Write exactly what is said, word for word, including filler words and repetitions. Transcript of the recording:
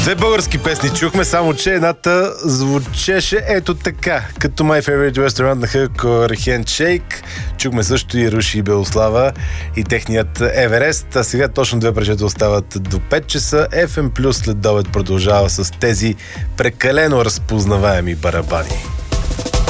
Две български песни чухме, само че едната звучеше ето така, като My Favorite Restaurant на Hardcore Handshake. Чухме също и Руши и Белослава и техният Еверест. А сега точно две пречета остават до пет часа. еф ем Плюс след обед продължава с тези прекалено разпознаваеми барабани.